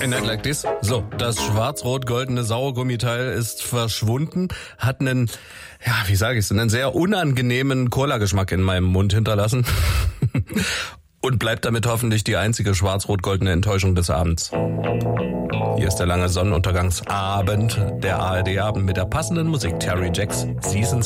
A Night Like This. So, das schwarz-rot-goldene Sauergummiteil ist verschwunden, hat einen, ja, wie sage ich es, einen sehr unangenehmen Cola-Geschmack in meinem Mund hinterlassen und bleibt damit hoffentlich die einzige schwarz-rot-goldene Enttäuschung des Abends. Hier ist der lange Sonnenuntergangsabend der ARD-Abend mit der passenden Musik. Terry Jacks, Seasons.